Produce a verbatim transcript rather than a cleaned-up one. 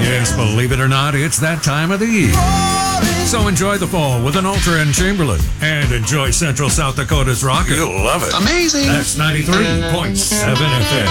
Yes, believe it or not, it's that time of the year. So enjoy the fall with an Ultra and Chamberlain, and enjoy Central South Dakota's rocket. You'll love it. Amazing. That's ninety-three point seven F M.